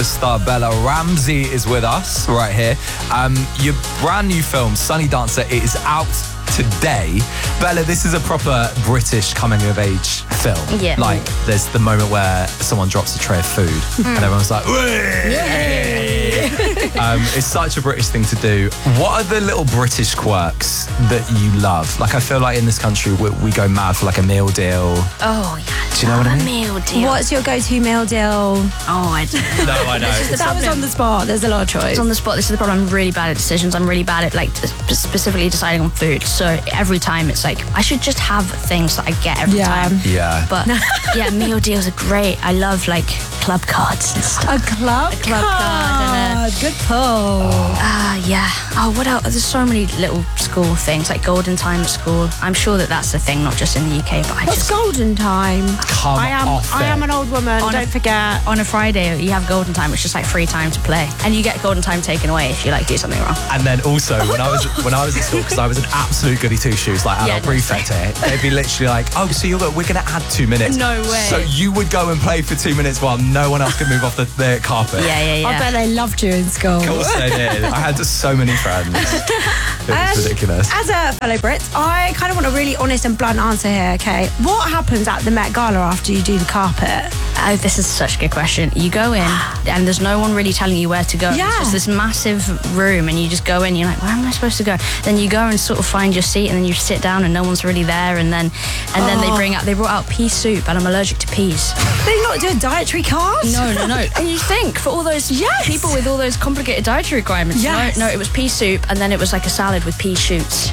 star Bella Ramsey is with us right here. Your brand new film, Sunny Dancer, it is out today. Bella, this is a proper British coming-of-age film. Yeah. Like, there's the moment where someone drops a tray of food and everyone's like, it's such a British thing to do. What are the little British quirks that you love? Like, I feel like in this country, we go mad for like a meal deal. Oh, yeah. Do you know what I mean? Meal deal. What's your go-to meal deal? Oh, I don't know. No, I know. That was on the spot. There's a lot of choice. It's on the spot. This is the problem. I'm really bad at decisions. I'm really bad at like specifically deciding on food. So every time it's like I should just have things that I get every time. Yeah. But yeah, meal deals are great. I love like club cards and stuff. A club card and Good pull. Yeah. Oh, what else? There's so many little school things like golden time at school. I'm sure that that's a thing, not just in the UK, but What's golden time? Come off I am it. an old woman. Don't forget. on a Friday you have golden time, which is like free time to play, and you get golden time taken away if you like do something wrong. And then also when I was at school, because I was an absolute goody two shoes, like adult prefect here, they'd be literally like, "Oh, so we're gonna add 2 minutes." No way. So you would go and play for 2 minutes while no one else could move off the carpet. Yeah. I bet they loved you in school. Of course they did. I had just so many friends. It was ridiculous. As a fellow Brit, I kind of want a really honest and blunt answer here, okay? What happens at the Met Gala after you do the carpet? Oh, this is such a good question. You go in and there's no one really telling you where to go. Yeah. It's just this massive room and you just go in, you're like, where am I supposed to go? Then you go and sort of find your seat and then you sit down and no one's really there, and then they brought out pea soup and I'm allergic to peas. They not do a dietary card? No. And you think for all those people with all those complicated dietary requirements. Yes. No, it was pea soup and then it was like a salad with pea shoots.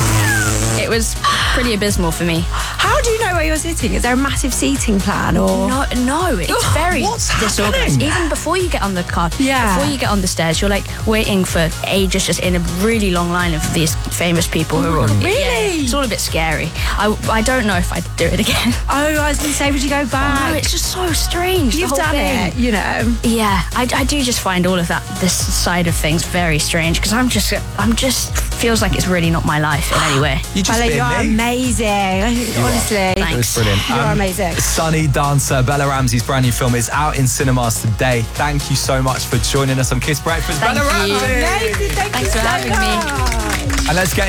It was pretty abysmal for me. How do you know where you're sitting? Is there a massive seating plan or? No, it's very What's disorganized. happening? Even before you get on the card, Yeah. before you get on the stairs, you're like waiting for ages just in a really long line of these famous people who are all... Really? Yeah, it's all a bit scary. I don't know if I'd do it again. Oh, I was going to say, would you go back? No, it's just so strange. You've the whole done thing. it, you know. Yeah, I do just find all of this side of things very strange because I'm just feels like it's really not my life in any way. You just Bella, being you're me. amazing. Honestly. It was brilliant. You're amazing. Sunny Dancer, Bella Ramsey's brand new film is out in cinemas today. Thank you so much for joining us on Kiss Breakfast, Thank Bella you. Ramsey. Amazing. Thanks for having me. And let's get